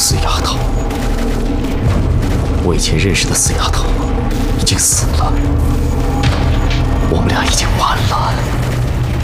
死丫头，我以前认识的死丫头已经死了。